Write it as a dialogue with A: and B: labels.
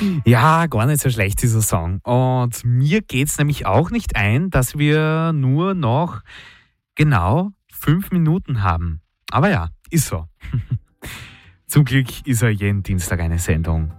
A: Ja, gar nicht so schlecht, dieser Song. Und mir geht's nämlich auch nicht ein, dass wir nur noch genau 5 Minuten haben. Aber ja, ist so. Zum Glück ist ja jeden Dienstag eine Sendung